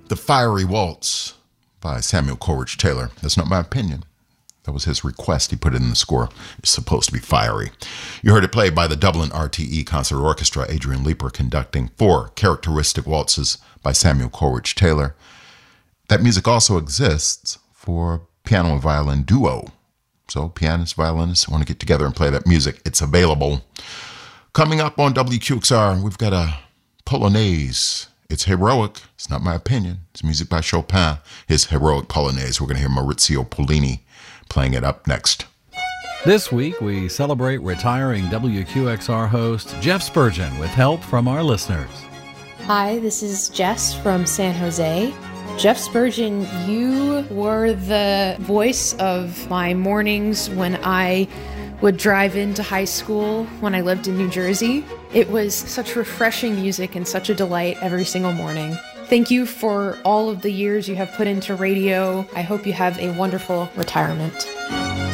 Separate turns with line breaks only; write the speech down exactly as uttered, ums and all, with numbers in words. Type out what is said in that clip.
The Fiery Waltz by Samuel Coleridge Taylor. That's not my opinion. That was his request. He put it in the score. It's supposed to be fiery. You heard it played by the Dublin R T E Concert Orchestra, Adrian Leeper conducting four characteristic waltzes by Samuel Coleridge Taylor. That music also exists for piano and violin duo. So pianists, violinists want to get together and play that music. It's available. Coming up on W Q X R, we've got a Polonaise. It's heroic. It's not my opinion. It's music by Chopin, his heroic Polonaise. We're going to hear Maurizio Pollini playing it up next.
This week, we celebrate retiring W Q X R host Jeff Spurgeon with help from our listeners.
Hi, this is Jess from San Jose. Jeff Spurgeon, you were the voice of my mornings when I would drive into high school when I lived in New Jersey. It was such refreshing music and such a delight every single morning. Thank you for all of the years you have put into radio. I hope you have a wonderful retirement.